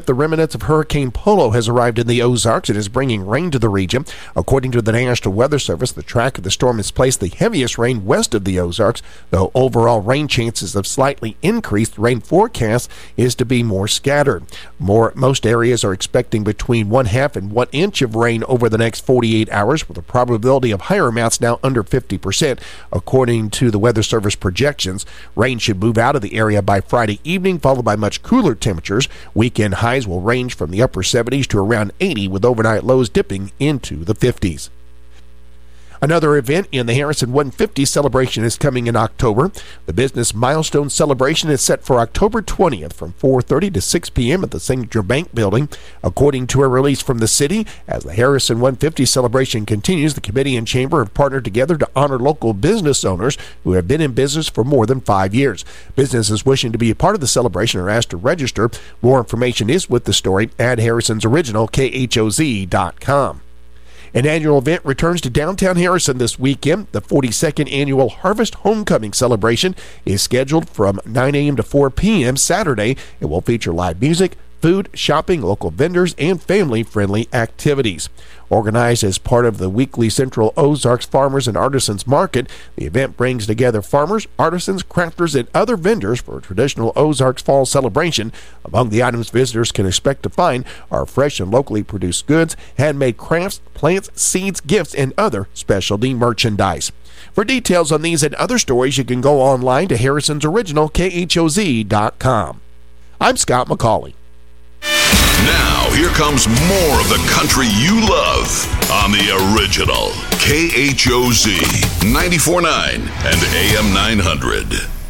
The remnants of Hurricane Polo has arrived in the Ozarks and is bringing rain to the region. According to the National Weather Service, the track of the storm has placed the heaviest rain west of the Ozarks, though overall rain chances have slightly increased. The rain forecast is to be more scattered. Most areas are expecting between 1/2 and 1 inch of rain over the next 48 hours, with a probability of higher amounts now under 50%. According to the Weather Service projections, rain should move out of the area by Friday evening, followed by much cooler temperatures. Weekend highs will range from the upper 70s to around 80, with overnight lows dipping into the 50s. Another event in the Harrison 150 celebration is coming in October. The Business Milestone Celebration is set for October 20th from 4:30 to 6 p.m. at the Signature Bank Building. According to a release from the city, as the Harrison 150 celebration continues, the committee and chamber have partnered together to honor local business owners who have been in business for more than 5 years. Businesses wishing to be a part of the celebration are asked to register. More information is with the story at Harrison's Original, KHOZ.com. An annual event returns to downtown Harrison this weekend. The 42nd Annual Harvest Homecoming Celebration is scheduled from 9 a.m. to 4 p.m. Saturday. It will feature live music, food, shopping, local vendors, and family-friendly activities. Organized as part of the weekly Central Ozarks Farmers and Artisans Market, the event brings together farmers, artisans, crafters, and other vendors for a traditional Ozarks fall celebration. Among the items visitors can expect to find are fresh and locally produced goods, handmade crafts, plants, seeds, gifts, and other specialty merchandise. For details on these and other stories, you can go online to Harrison's Original, KHOZ.com. I'm Scott McCauley. Now, here comes more of the country you love on the Original, KHOZ 94.9 and AM 900.